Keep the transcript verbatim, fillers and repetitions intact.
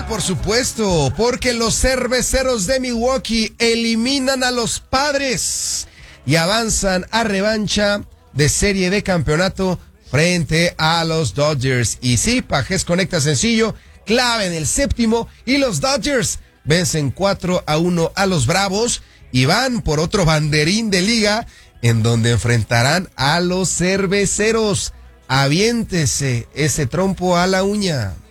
por supuesto, porque los cerveceros de Milwaukee eliminan a los Padres y avanzan a revancha de serie de campeonato frente a los Dodgers. Y sí, Pajés conecta sencillo, clave en el séptimo, y los Dodgers vencen cuatro a uno a los Bravos y van por otro banderín de liga en donde enfrentarán a los cerveceros. Aviéntese ese trompo a la uña.